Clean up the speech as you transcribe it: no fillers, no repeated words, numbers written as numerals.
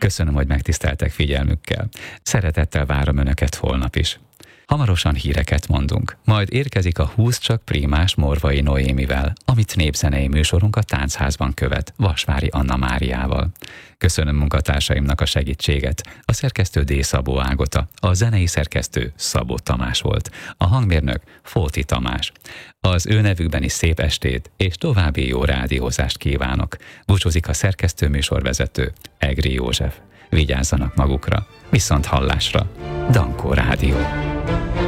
Köszönöm, hogy megtiszteltek figyelmükkel. Szeretettel várom Önöket holnap is. Hamarosan híreket mondunk, majd érkezik a 20 csak prímás Morvai Noémivel, amit népzenei műsorunk a Táncházban követ, Vasvári Anna Máriával. Köszönöm munkatársaimnak a segítséget. A szerkesztő D. Szabó Ágota, a zenei szerkesztő Szabó Tamás volt, a hangmérnök Fóti Tamás. Az ő nevükben is szép estét és további jó rádiózást kívánok. Búcsúzik a szerkesztő műsorvezető Egri József. Vigyázzanak magukra, viszont hallásra. Dankó Rádió.